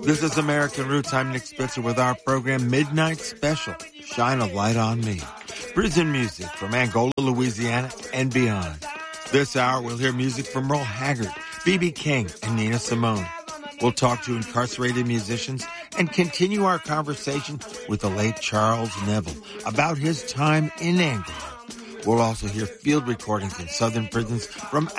This is American Roots. I'm Nick Spitzer with our program Midnight Special, Shine a Light on Me. Prison music from Angola, Louisiana, and beyond. This hour, we'll hear music from Merle Haggard, B.B. King, and Nina Simone. We'll talk to incarcerated musicians and continue our conversation with the late Charles Neville about his time in Angola. We'll also hear field recordings in southern prisons from